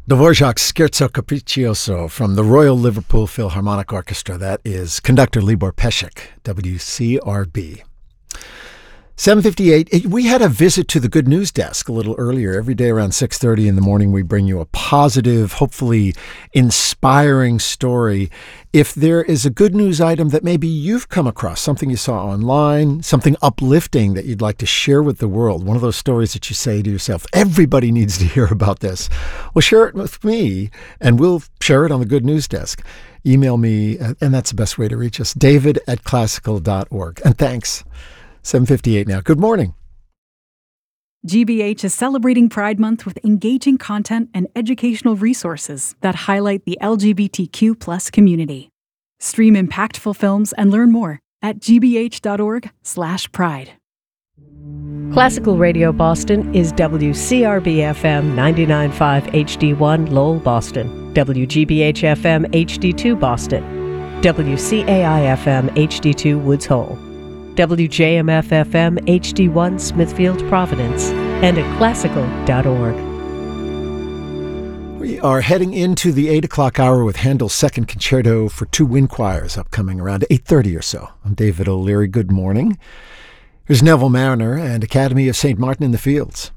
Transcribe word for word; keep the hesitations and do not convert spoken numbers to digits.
Dvorak's Scherzo Capriccioso from the Royal Liverpool Philharmonic Orchestra. That is conductor Libor Pesek, W C R B. seven fifty-eight, we had a visit to the Good News Desk a little earlier. Every day around six thirty in the morning, we bring you a positive, hopefully inspiring story. If there is a good news item that maybe you've come across, something you saw online, something uplifting that you'd like to share with the world, one of those stories that you say to yourself, everybody needs to hear about this, well, share it with me, and we'll share it on the Good News Desk. Email me, and that's the best way to reach us, david at classical dot org. And thanks. seven fifty-eight now. Good morning. G B H is celebrating Pride Month with engaging content and educational resources that highlight the L G B T Q plus community. Stream impactful films and learn more at g b h dot org slash pride. Classical Radio Boston is W C R B F M ninety-nine point five H D one Lowell, Boston, W G B H F M H D two Boston, W C A I F M H D two Woods Hole, W J M F F M H D one Smithfield, Providence, and at classical dot org. We are heading into the eight o'clock hour with Handel's Second Concerto for Two Wind Choirs upcoming around eight thirty or so. I'm David O'Leary. Good morning. Here's Neville Mariner and Academy of Saint Martin in the Fields.